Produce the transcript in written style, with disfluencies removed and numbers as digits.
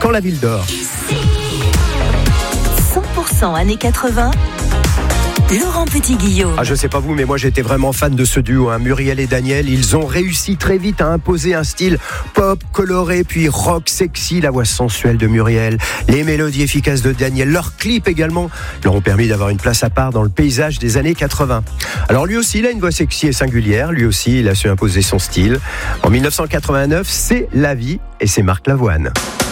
quand la ville dort. 100% années 80. Laurent Petit-Guillaume. Je sais pas vous, mais moi j'étais vraiment fan de ce duo, Muriel et Daniel. Ils ont réussi très vite à imposer un style pop, coloré, puis rock sexy. La voix sensuelle de Muriel, les mélodies efficaces de Daniel, leurs clips également leur ont permis d'avoir une place à part dans le paysage des années 80. Alors lui aussi, il a une voix sexy et singulière. Lui aussi, il a su imposer son style. En 1989, c'est La Vie et c'est Marc Lavoine.